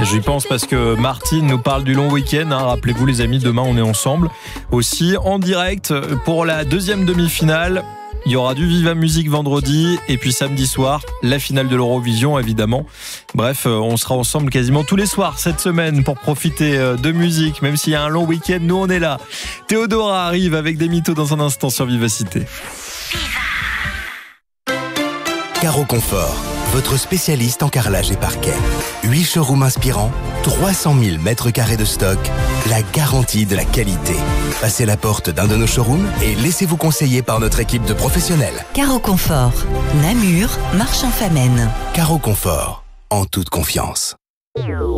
j'y pense parce que Martine nous parle du long week-end. Rappelez-vous les amis, demain on est ensemble aussi en direct pour la deuxième demi-finale. Il y aura du Viva Musique vendredi et puis samedi soir, la finale de l'Eurovision évidemment. Bref, on sera ensemble quasiment tous les soirs cette semaine pour profiter de musique. Même s'il y a un long week-end, nous on est là. Théodora arrive avec des mythos dans un instant sur Vivacité. Caro Confort, votre spécialiste en carrelage et parquet. 8 showrooms inspirants, 300 000 mètres carrés de stock, la garantie de la qualité. Passez la porte d'un de nos showrooms et laissez-vous conseiller par notre équipe de professionnels. Caro Confort, Namur, Marchand-Famenne. Caro Confort, en toute confiance.